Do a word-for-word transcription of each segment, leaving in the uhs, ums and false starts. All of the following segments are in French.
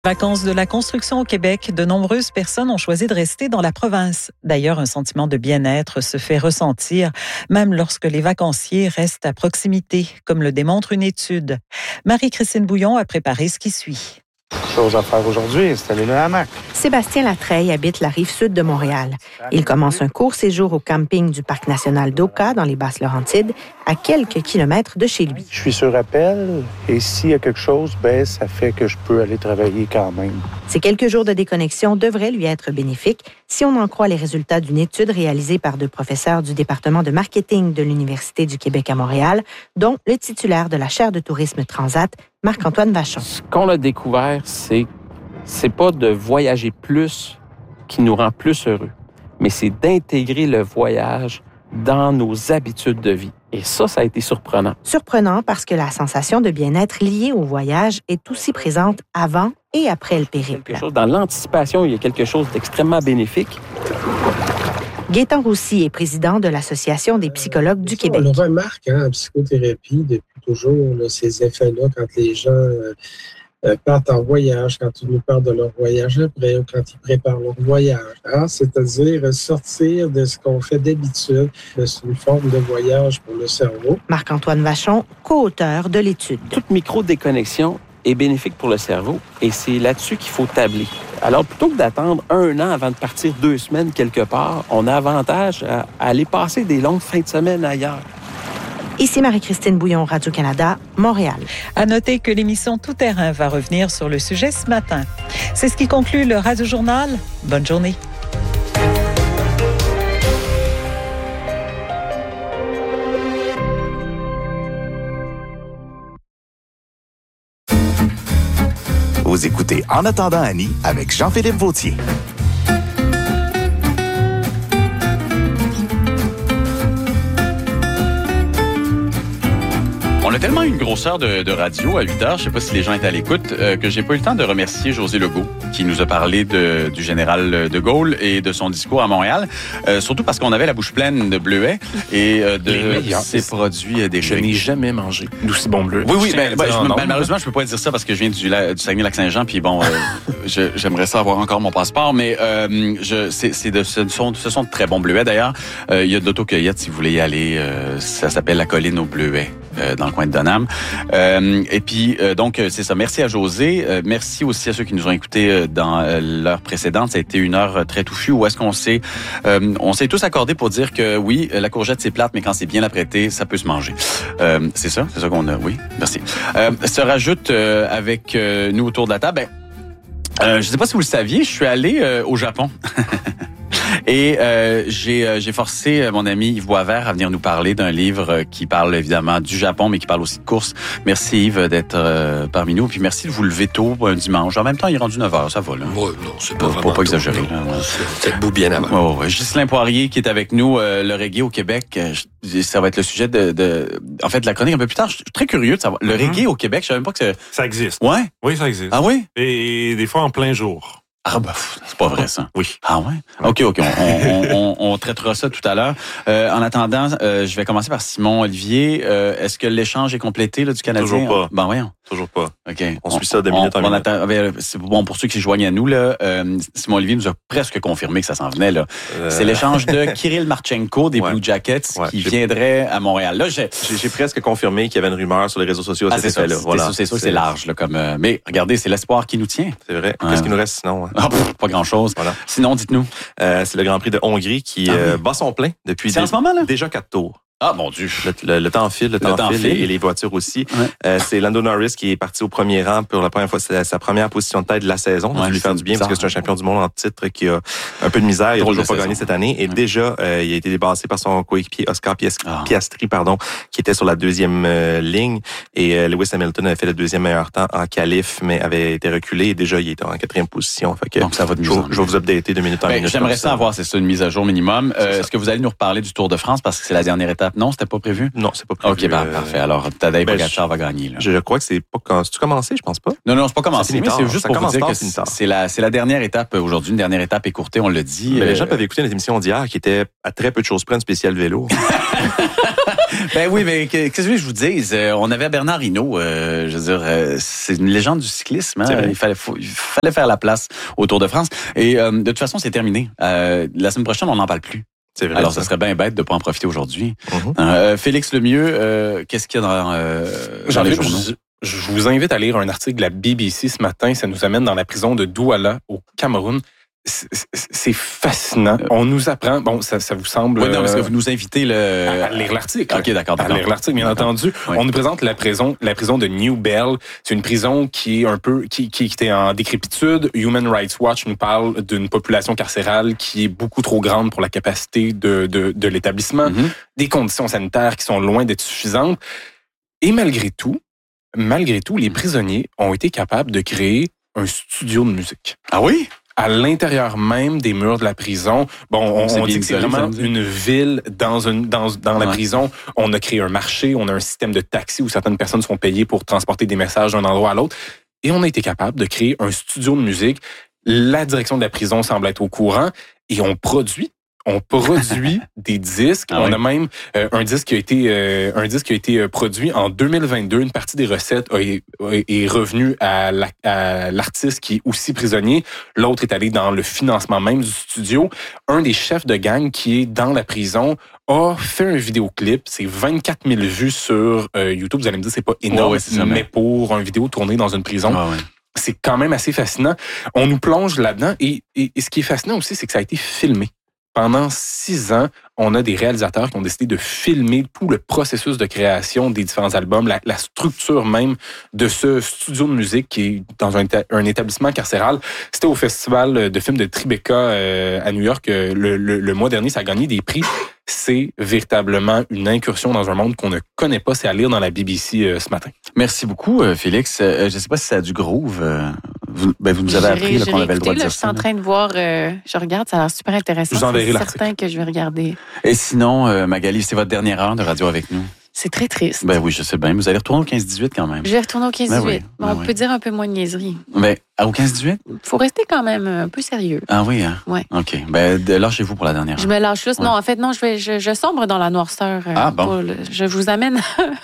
Vacances de la construction au Québec, de nombreuses personnes ont choisi de rester dans la province. D'ailleurs, un sentiment de bien-être se fait ressentir, même lorsque les vacanciers restent à proximité, comme le démontre une étude. Marie-Christine Bouillon a préparé ce qui suit. Chose à faire aujourd'hui, installer le hamac. Sébastien Latreille habite la rive sud de Montréal. Il commence un court séjour au camping du Parc national d'Oka, dans les Basses-Laurentides, à quelques kilomètres de chez lui. Je suis sur appel et s'il y a quelque chose, ben, ça fait que je peux aller travailler quand même. Ces quelques jours de déconnexion devraient lui être bénéfiques si on en croit les résultats d'une étude réalisée par deux professeurs du département de marketing de l'Université du Québec à Montréal, dont le titulaire de la chaire de tourisme Transat, Marc-Antoine Vachon. Ce qu'on a découvert, c'est c'est pas de voyager plus qui nous rend plus heureux, mais c'est d'intégrer le voyage dans nos habitudes de vie. Et ça, ça a été surprenant. Surprenant parce que la sensation de bien-être liée au voyage est aussi présente avant et après le périple. Dans l'anticipation, il y a quelque chose d'extrêmement bénéfique. Gaétan Roussy est président de l'Association des psychologues du Québec. On le remarque hein, en psychothérapie depuis toujours, là, ces effets-là, quand les gens euh, euh, partent en voyage, quand ils nous parlent de leur voyage après ou quand ils préparent leur voyage. Hein, c'est-à-dire sortir de ce qu'on fait d'habitude. C'est une forme de voyage pour le cerveau. Marc-Antoine Vachon, co-auteur de l'étude. Toute micro-déconnexion est bénéfique pour le cerveau et c'est là-dessus qu'il faut tabler. Alors, plutôt que d'attendre un an avant de partir deux semaines quelque part, on a avantage à aller passer des longues fins de semaine ailleurs. Ici Marie-Christine Bouillon, Radio-Canada, Montréal. À noter que l'émission Tout Terrain va revenir sur le sujet ce matin. C'est ce qui conclut le Radio-Journal. Bonne journée. Vous écoutez En attendant Annie avec Jean-Philippe Vauthier. On a tellement une grosseur de, de radio à huit heures, je sais pas si les gens étaient à l'écoute, euh, que j'ai pas eu le temps de remercier José Legault, qui nous a parlé de, du général de Gaulle et de son discours à Montréal, euh, surtout parce qu'on avait la bouche pleine de bleuets et euh, de ses produits dérivés. Je n'ai jamais mangé d'aussi bon bleuet. Oui, oui, ben, ben, je, ben, malheureusement, je peux pas dire ça parce que je viens du, du Saguenay-Lac-Saint-Jean, puis bon, euh, je, j'aimerais ça avoir encore mon passeport, mais euh, je, c'est, c'est de, ce, sont, ce sont de très bons bleuets. D'ailleurs, euh, il y a de l'autocueillette si vous voulez y aller. Euh, ça s'appelle la colline aux bleuets, euh, dans le coin de Donham. Euh, et puis, euh, donc, c'est ça. Merci à José. Euh, merci aussi à ceux qui nous ont écoutés dans euh, l'heure précédente. Ça a été une heure très touffue où est-ce qu'on s'est, euh, on s'est tous accordés pour dire que oui, la courgette c'est plate, mais quand c'est bien apprêté, ça peut se manger. Euh, c'est ça, c'est ça qu'on a. Oui, merci. Euh, se rajoute euh, avec euh, nous autour de la table. Ben, euh, je sais pas si vous le saviez, je suis allé euh, au Japon. Et euh, j'ai, euh, j'ai forcé mon ami Yves Boisvert à venir nous parler d'un livre qui parle évidemment du Japon, mais qui parle aussi de course. Merci Yves d'être euh, parmi nous. Puis merci de vous lever tôt un dimanche. En même temps, il est rendu neuf heures, ça va là. Oui, non, c'est pas Faut vraiment pas exagérer. Là, ouais. C'est debout bien avant. Oh, ouais. Ghislain Poirier qui est avec nous, euh, le reggae au Québec. Euh, ça va être le sujet de, de, en fait, de la chronique un peu plus tard. Je suis très curieux de savoir. Le mm-hmm. reggae au Québec, je savais même pas que c'est... Ça existe. Ouais? Oui, ça existe. Ah oui? Et des fois en plein jour. Ah bah c'est pas vrai ça. Oui. Ah ouais. Ok ok. On, on, on, on traitera ça tout à l'heure. Euh, en attendant, euh, je vais commencer par Simon Olivier. Euh, est-ce que l'échange est complété là du Canadien? Toujours pas. Ben voyons. Toujours pas. Ok. On, on suit ça de minute en minute. Attend, c'est bon pour ceux qui se joignent à nous là. Euh, Simon Olivier nous a presque confirmé que ça s'en venait là. Euh... C'est l'échange de Kirill Marchenko des ouais. Blue Jackets ouais. qui j'ai... viendrait à Montréal. Là j'ai... j'ai j'ai presque confirmé qu'il y avait une rumeur sur les réseaux sociaux à ah, cet effet-là. Voilà. C'est sûr que c'est large là comme. Euh... Mais regardez, c'est l'espoir qui nous tient. C'est vrai. Ouais. Qu'est-ce qu'il nous reste sinon? Hein? Ah, pff, pas grand chose. Voilà. Sinon, dites-nous. Euh, c'est le Grand Prix de Hongrie qui ah, oui. euh, bat son plein depuis dé- en ce moment, là? déjà quatre tours. Ah, mon Dieu. Le, le, le temps file, le, le temps, temps file, file. Et, et les voitures aussi. Ouais. Euh, c'est Lando Norris qui est parti au premier rang pour la première fois. C'est sa première position de tête de la saison. Donc, ouais, lui faire du bien bizarre. Parce que c'est un champion du monde en titre qui a un peu de misère. Il n'a toujours pas gagné cette année. Et ouais. déjà, euh, il a été dépassé par son coéquipier Oscar Piastri, ah. Piastri pardon, qui était sur la deuxième euh, ligne. Et euh, Lewis Hamilton avait fait le deuxième meilleur temps en qualif, mais avait été reculé. Et déjà, il était en quatrième position. Fait que, donc, ça va de je, je vais vous updater de minute en ben, minute. J'aimerais ça avoir, c'est ça, une mise à jour minimum. Euh, est-ce que vous allez nous reparler du Tour de France parce que c'est la dernière étape date? Non, c'était pas prévu? Non, c'est pas prévu. OK, ben, euh... parfait. Alors, Tadej ben, Pogačar va gagner. Là. Je, je crois que c'est pas... Quand... C'est-tu commencé? Je pense pas. Non, non, c'est pas commencé, mais c'est juste ça pour vous dire tard, que c'est, c'est, la, c'est la dernière étape aujourd'hui, une dernière étape écourtée, on l'a dit. Mais euh... les gens peuvent écouter notre émission d'hier qui était à très peu de choses près une spéciale vélo. Ben oui, mais qu'est-ce que je vous dise? On avait Bernard Hinault, euh, je veux dire, euh, c'est une légende du cyclisme. Hein? Il fallait, faut, il fallait faire la place au Tour de France. Et euh, de toute façon, c'est terminé. Euh, la semaine prochaine, on n'en parle plus. C'est vrai. Alors, ça serait bien bête de ne pas en profiter aujourd'hui. Mm-hmm. Euh, Félix Lemieux, euh, qu'est-ce qu'il y a dans, euh, dans les journaux? Je, je vous invite à lire un article de la B B C ce matin. Ça nous amène dans la prison de Douala, au Cameroun. C'est, c'est fascinant. On nous apprend. Bon, ça, ça vous semble. Oui, non, parce que vous nous invitez le. À, à lire l'article. OK, d'accord, d'accord. À lire l'article, bien d'accord. entendu. Oui. On nous présente la prison, la prison de New Bell. C'est une prison qui est un peu, qui, qui, qui était en décrépitude. Human Rights Watch nous parle d'une population carcérale qui est beaucoup trop grande pour la capacité de, de, de l'établissement. Mm-hmm. Des conditions sanitaires qui sont loin d'être suffisantes. Et malgré tout, malgré tout, les prisonniers ont été capables de créer un studio de musique. Ah oui? À l'intérieur même des murs de la prison. Bon, on, on dit que c'est vraiment une ville dans une dans dans la ouais. prison. On a créé un marché, on a un système de taxi où certaines personnes sont payées pour transporter des messages d'un endroit à l'autre. Et on a été capable de créer un studio de musique. La direction de la prison semble être au courant et on produit. On produit des disques. Ah on oui. a même euh, un disque qui a été euh, un disque qui a été euh, produit en deux mille vingt-deux. Une partie des recettes est, est revenue à, la, à l'artiste qui est aussi prisonnier. L'autre est allé dans le financement même du studio. Un des chefs de gang qui est dans la prison a fait un vidéoclip. C'est vingt-quatre mille vues sur euh, YouTube. Vous allez me dire c'est pas énorme, ouais, ouais, mais pour une vidéo tournée dans une prison. Ah ouais. C'est quand même assez fascinant. On nous plonge là-dedans et, et, et ce qui est fascinant aussi, c'est que ça a été filmé. Pendant six ans, on a des réalisateurs qui ont décidé de filmer tout le processus de création des différents albums, la, la structure même de ce studio de musique qui est dans un, un établissement carcéral. C'était au festival de films de Tribeca euh, à New York le, le, le mois dernier. Ça a gagné des prix. C'est véritablement une incursion dans un monde qu'on ne connaît pas. C'est à lire dans la B B C euh, ce matin. Merci beaucoup, Félix. Euh, je ne sais pas si ça a du groove. Euh, vous, ben, vous nous avez appris là, qu'on avait le droit de dire là, ça. Je suis en train de voir, euh, je regarde, ça a l'air super intéressant. Je vous enverrai l'article. C'est certain que je vais regarder. Et sinon, euh, Magali, c'est votre dernière heure de radio avec nous. C'est très triste. Ben oui, je sais bien. Vous allez retourner au quinze dix-huit quand même. Je vais retourner au quinze dix-huit. Ben oui, ben on oui. peut dire un peu moins de niaiserie. Ben, au quinze dix-huit? Il faut rester quand même un peu sérieux. Ah oui, hein? Oui. OK. Ben, lâchez-vous pour la dernière heure. Je me lâche là. Ouais. Non, en fait, non, je, vais, je, je sombre dans la noirceur. Ah bon? Le, je vous amène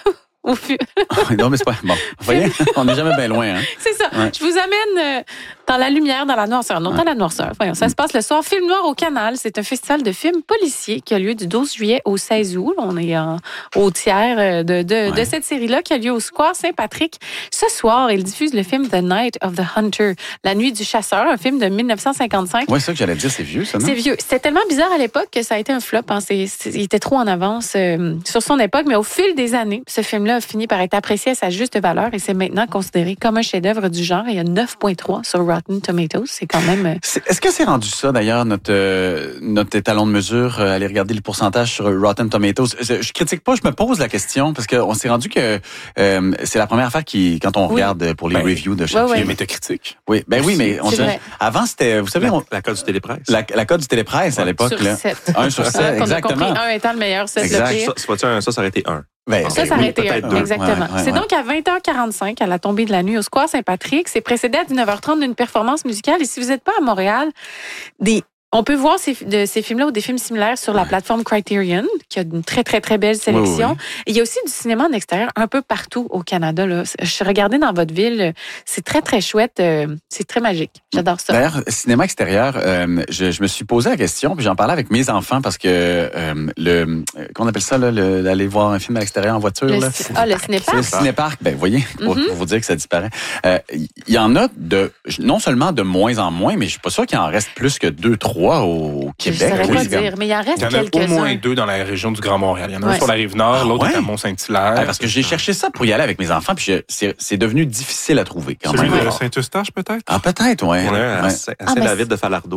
au fur. Non, mais c'est pas. Bon, vous voyez, on n'est jamais bien loin. Hein? C'est ça. Ouais. Je vous amène dans la lumière, dans la noirceur. Non, ouais. dans la noirceur. Voyons, ça mm. se passe le soir. Film Noir au Canal. C'est un festival de films policiers qui a lieu du douze juillet au seize août. On est en, au tiers de, de, ouais. de cette série-là qui a lieu au Square Saint-Patrick. Ce soir, il diffuse le film The Night of the Hunter, La Nuit du Chasseur, un film de dix-neuf cent cinquante-cinq. Oui, c'est ça que j'allais dire. C'est vieux, ça, non? C'est vieux. C'était tellement bizarre à l'époque que ça a été un flop. Hein. C'est, c'est, il était trop en avance euh, sur son époque. Mais au fil des années, ce film-là a fini par être apprécié à sa juste valeur et c'est maintenant considéré comme un chef-d'œuvre du genre. Il y a neuf virgule trois sur Rotten Tomatoes. C'est quand même... C'est, est-ce que c'est rendu ça, d'ailleurs, notre, euh, notre étalon de mesure? Euh, aller regarder le pourcentage sur Rotten Tomatoes. Je, je critique pas, je me pose la question, parce qu'on s'est rendu que euh, c'est la première affaire qui, quand on oui. regarde pour les ben, reviews de chaque ouais, film. Ouais. Métacritique. Oui, ben oui, mais on dirait, avant, c'était, vous savez... La, on, la code du télépresse. La, la code du télépresse, ouais. à l'époque. Sur là. sept. Un sur sept, exactement. On a compris, un étant le meilleur, sept exact. le pire. Ça, ça, ça, ça aurait été un. Ben, ça, ça oui, aurait été un. Exactement. Ouais, ouais, c'est ouais. donc à vingt heures quarante-cinq, à la tombée de la nuit, au Square Saint-Patrick. C'est précédé à dix-neuf heures trente d'une performance musicale. Et si vous n'êtes pas à Montréal, des... on peut voir ces, de, ces films-là ou des films similaires sur la plateforme Criterion, qui a une très, très, très belle sélection. Oui, oui. Et il y a aussi du cinéma en extérieur un peu partout au Canada. Là. Je regardais dans votre ville, c'est très, très chouette. C'est très magique. J'adore ça. D'ailleurs, cinéma extérieur, euh, je, je me suis posé la question, puis j'en parlais avec mes enfants parce que euh, le, qu'on appelle ça, là, le, d'aller voir un film à l'extérieur en voiture. Le, là. Ah, le cinépark. Le cinépark, ben, vous voyez, pour, mm-hmm. pour vous dire que ça disparaît. Il euh, y en a de, non seulement de moins en moins, mais je suis pas sûr qu'il en reste plus que deux, trois au Québec. Je ne saurais oui, pas dire, mais il en reste quelques-uns. Il y en a au moins deux dans la région du Grand Montréal. Il y en a ouais. un sur la Rive-Nord, ah, l'autre ouais? est à Mont-Saint-Hilaire. Ah, parce que j'ai cherché ça pour y aller avec mes enfants, puis je, c'est, c'est devenu difficile à trouver quand Celui même. Celui de Saint-Eustache, peut-être? Ah, peut-être, oui. Ouais, ouais. À Saint-David de Falardeau.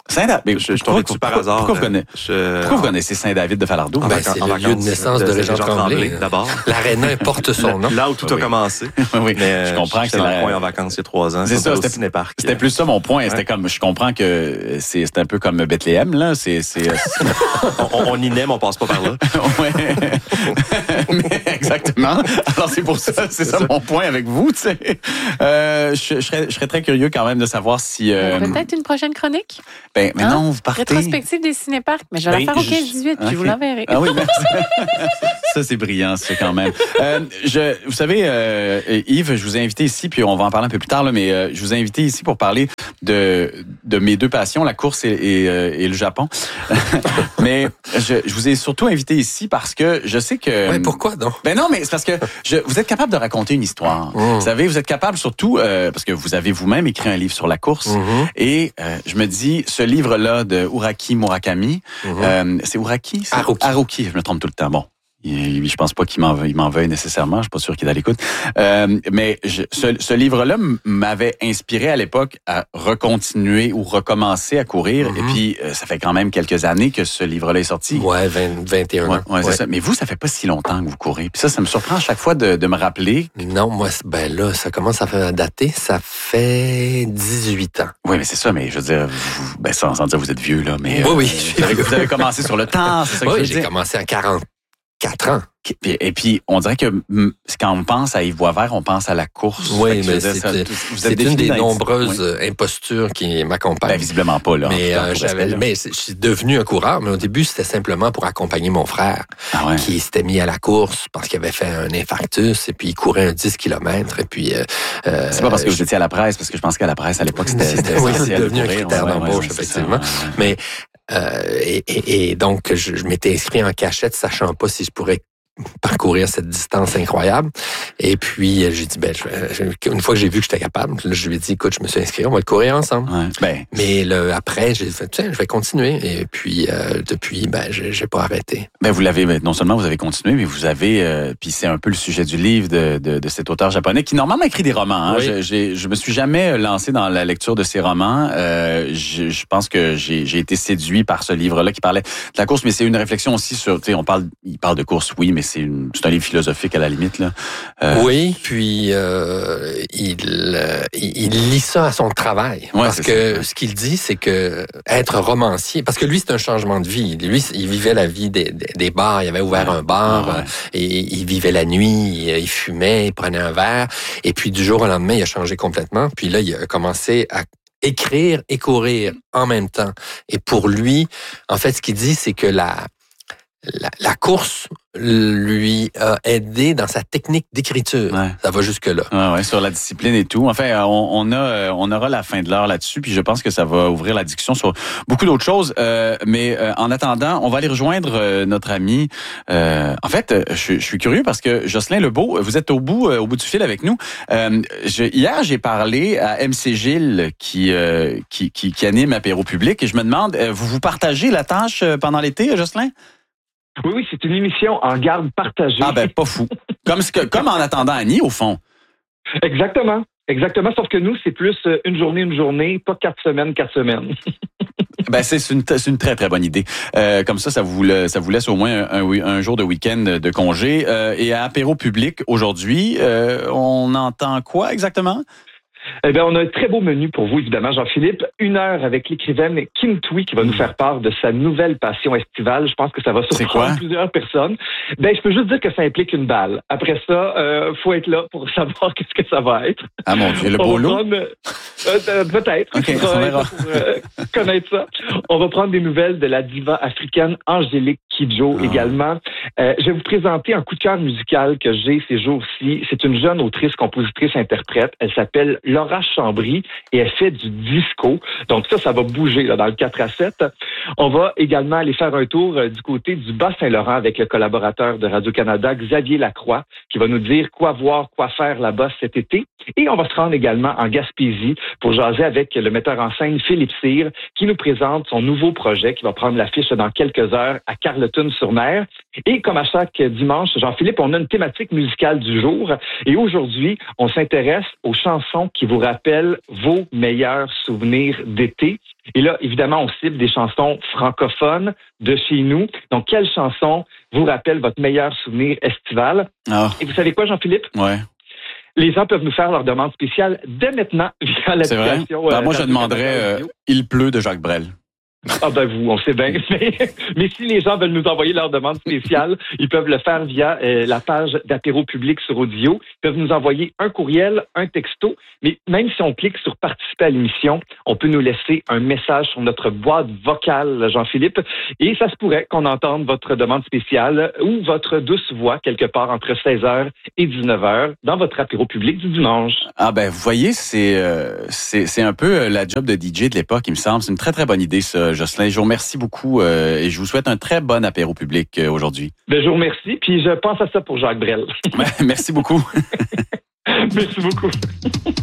Saint-David. Je, je tombais dessus par hasard. Pourquoi vous connaissez, je... pourquoi vous connaissez Saint-David de Falardeau? Ben, c'est le lieu de naissance de, de Régent Tremblay, Tremblay d'abord. L'aréna porte son nom. Là où tout oui. a commencé. oui, mais je comprends que c'est dans la... le coin en vacances il y a trois ans. C'est ça, c'était, cinéparc. C'était plus ça mon point. Ouais. C'était comme, je comprends que c'est, c'est un peu comme Bethléem, là. C'est, c'est, on, on y naît, mais on passe pas par là. ouais. mais exactement. Alors, c'est pour ça, c'est, c'est ça, ça mon point avec vous, tu sais. Euh, je, je, serais, je serais très curieux quand même de savoir si... Euh... Peut-être une prochaine chronique? Ben, mais hein? non, vous partez... Rétrospective des cinéparcs, mais je vais ben, la faire au quinze dix-huit, okay. Puis je vous l'enverrai. Ah oui, ben, ça, c'est brillant, ça, quand même. Euh, je, vous savez, euh, Yves, je vous ai invité ici, puis on va en parler un peu plus tard, là, mais euh, je vous ai invité ici pour parler de, de mes deux passions, la course et, et, et le Japon. mais je, je vous ai surtout invité ici parce que je sais que... Oui, pourquoi donc? Ben non, mais c'est parce que je, vous êtes capable de raconter une histoire. Mmh. Vous savez, vous êtes capable surtout, euh, parce que vous avez vous-même écrit un livre sur la course, mmh. et euh, je me dis, ce livre-là de Uraki Murakami, mmh. euh, c'est Uraki? C'est Haruki. Haruki, je me trompe tout le temps. Bon. Il, je pense pas qu'il m'en, il m'en veuille nécessairement. Je suis pas sûr qu'il est à l'écoute. Euh, mais je, ce, ce livre-là m'avait inspiré à l'époque à recontinuer ou recommencer à courir. Mm-hmm. Et puis, ça fait quand même quelques années que ce livre-là est sorti. Ouais, vingt, vingt et un ouais, ans. Ouais, c'est ouais. ça. Mais vous, ça fait pas si longtemps que vous courez. Puis ça, ça me surprend à chaque fois de, de me rappeler. Non, moi, ben là, ça commence à faire dater. Ça fait dix-huit ans. Oui, mais c'est ça. Mais je veux dire, vous, ben sans, sans dire vous êtes vieux, là. Mais oui, euh, oui. Vous avez, vous avez commencé sur le temps, c'est ça que oui, je veux j'ai dire. commencé à quarante. Quatre ans. Et puis, on dirait que quand on pense à Yves Boisvert, on pense à la course. Oui, mais c'est, ça, vous c'est une des nombreuses oui. impostures qui m'accompagnent. Ben, visiblement pas, là. Mais, euh, j'avais, mais je suis devenu un coureur, mais au début, c'était simplement pour accompagner mon frère, ah ouais. qui s'était mis à la course parce qu'il avait fait un infarctus, et puis il courait un dix kilomètres, et puis... Euh, c'est pas parce que je... vous étiez à la presse, parce que je pense qu'à la presse, à l'époque, c'était... c'était oui, c'est devenu un critère ouais, d'embauche, ouais, effectivement. Ça, ouais. Mais, euh, et, et, et donc, je, je m'étais inscrit en cachette, sachant pas si je pourrais parcourir cette distance incroyable. Et puis, j'ai dit, ben, je, une fois que j'ai vu que j'étais capable, je lui ai dit, écoute, je me suis inscrit, on va le courir ensemble. Ouais, ben. Mais le, après, j'ai fait, tiens, je vais continuer. Et puis, euh, depuis, ben, j'ai, j'ai pas arrêté. Ben, vous l'avez, non seulement vous avez continué, mais vous avez, euh, puis c'est un peu le sujet du livre de, de, de cet auteur japonais qui, normalement, écrit des romans. Hein. Oui. Je, j'ai, je me suis jamais lancé dans la lecture de ses romans. Euh, je, je pense que j'ai, j'ai été séduit par ce livre-là qui parlait de la course, mais c'est une réflexion aussi sur, tu sais, on parle, il parle de course, oui, mais c'est, une, c'est un livre philosophique à la limite, là. Euh... Oui, puis euh, il, euh, il lit ça à son travail. Ouais, parce que ça. Ce qu'il dit, c'est que être romancier, parce que lui, c'est un changement de vie. Lui, il vivait la vie des, des, des bars. Il avait ouvert ouais. un bar, ouais. et il vivait la nuit, il fumait, il prenait un verre. Et puis, du jour au lendemain, il a changé complètement. Puis là, il a commencé à écrire et courir en même temps. Et pour lui, en fait, ce qu'il dit, c'est que la, la, la course lui a aidé dans sa technique d'écriture. Ouais. Ça va jusque-là. Ouais, ouais, sur la discipline et tout. Enfin, on, on a, on aura la fin de l'heure là-dessus, puis je pense que ça va ouvrir la discussion sur beaucoup d'autres choses. Euh, mais euh, en attendant, on va aller rejoindre euh, notre ami. Euh, en fait, je, je suis curieux parce que Jocelyn Lebeau, vous êtes au bout, euh, au bout du fil avec nous. Euh, je, hier, j'ai parlé à M C Gilles qui, euh, qui, qui, qui anime Apéro Public, et je me demande, euh, vous vous partagez la tâche pendant l'été, Jocelyn? Oui, oui, c'est une émission en garde partagée. Ah ben, pas fou. Comme, ce que, comme En attendant Annie, au fond. Exactement. Exactement, sauf que nous, c'est plus une journée, une journée, pas quatre semaines, quatre semaines. Ben c'est une, c'est une très, très bonne idée. Euh, comme ça, ça vous, ça vous laisse au moins un, un, un jour de week-end de congé. Euh, et à Apéro Public, aujourd'hui, euh, on entend quoi exactement? Eh bien, on a un très beau menu pour vous, évidemment, Jean-Philippe. Une heure avec l'écrivaine Kim Thuy qui va mmh. nous faire part de sa nouvelle passion estivale. Je pense que ça va surprendre plusieurs personnes. Ben, je peux juste dire que ça implique une balle. Après ça, euh, faut être là pour savoir qu'est-ce que ça va être. Ah mon Dieu, le beau lot? Euh, euh, peut-être. Okay, on verra. Pour euh, connaître ça. On va prendre des nouvelles de la diva africaine Angélique Kidjo ah. également. Euh, je vais vous présenter un coup de cœur musical que j'ai ces jours-ci. C'est une jeune autrice, compositrice, interprète. Elle s'appelle Laura Chambry et elle fait du disco. Donc ça, ça va bouger là, dans le quatre à sept. On va également aller faire un tour euh, du côté du Bas-Saint-Laurent avec le collaborateur de Radio-Canada, Xavier Lacroix, qui va nous dire quoi voir, quoi faire là-bas cet été. Et on va se rendre également en Gaspésie pour jaser avec le metteur en scène Philippe Cyr, qui nous présente son nouveau projet qui va prendre l'affiche dans quelques heures à Carleton-sur-Mer. Et comme à chaque dimanche, Jean-Philippe, on a une thématique musicale du jour. Et aujourd'hui, on s'intéresse aux chansons qui vous rappellent vos meilleurs souvenirs d'été. Et là, évidemment, on cible des chansons francophones de chez nous. Donc, quelles chansons vous rappellent votre meilleur souvenir estival? Oh. Et vous savez quoi, Jean-Philippe? Ouais. Les gens peuvent nous faire leur demande spéciale dès maintenant via l'application. Ben, euh, moi, je demanderais euh, « Il pleut » de Jacques Brel. Ah ben vous, on sait bien. Mais, mais si les gens veulent nous envoyer leur demande spéciale, ils peuvent le faire via euh, la page d'Apéro Public sur Audio. Ils peuvent nous envoyer un courriel, un texto. Mais même si on clique sur participer à l'émission, on peut nous laisser un message sur notre boîte vocale, Jean-Philippe. Et ça se pourrait qu'on entende votre demande spéciale ou votre douce voix quelque part entre seize heures et dix-neuf heures dans votre Apéro Public du dimanche. Ah ben vous voyez, c'est euh, c'est c'est un peu la job de D J de l'époque, il me semble. C'est une très très bonne idée ça. Jocelyn, je vous remercie beaucoup euh, et je vous souhaite un très bon apéro public euh, aujourd'hui. Ben, je vous remercie, puis je pense à ça pour Jacques Brel. Merci beaucoup. Merci beaucoup.